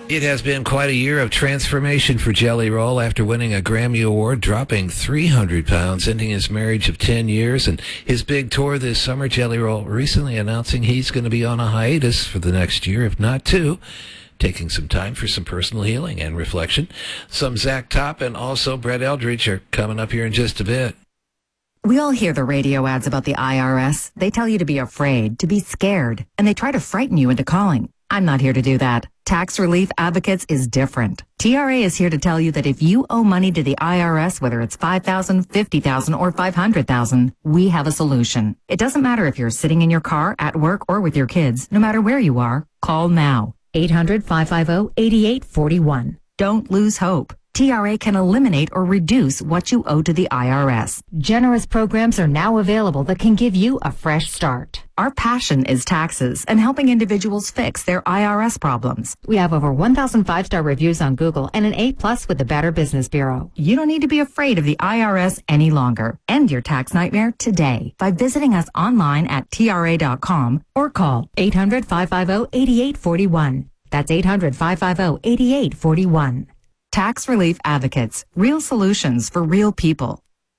It has been quite a year of transformation for Jelly Roll after winning a Grammy Award, dropping 300 pounds, ending his marriage of 10 years, and his big tour this summer. Jelly Roll recently announcing he's going to be on a hiatus for the next year, if not two, taking some time for some personal healing and reflection. Some Zach Top and also Brett Eldridge are coming up here in just a bit. We all hear the radio ads about the IRS. They tell you to be afraid, to be scared, and they try to frighten you into calling. I'm not here to do that. Tax Relief Advocates is different. TRA is here to tell you that if you owe money to the IRS, whether it's $5,000, $50,000, or $500,000, we have a solution. It doesn't matter if you're sitting in your car, at work, or with your kids. No matter where you are, call now. 800-550-8841. Don't lose hope. TRA can eliminate or reduce what you owe to the IRS. Generous programs are now available that can give you a fresh start. Our passion is taxes and helping individuals fix their IRS problems. We have over 1,000 5-star reviews on Google and an A+ with the Better Business Bureau. You don't need to be afraid of the IRS any longer. End your tax nightmare today by visiting us online at TRA.com or call 800-550-8841. That's 800-550-8841. Tax Relief Advocates, real solutions for real people.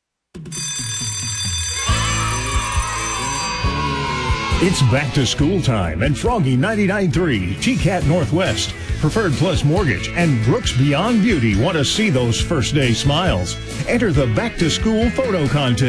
It's back to school time, and Froggy 99.3, TCAT Northwest, Preferred Plus Mortgage, and Brooks Beyond Beauty want to see those first day smiles. Enter the back to school photo contest.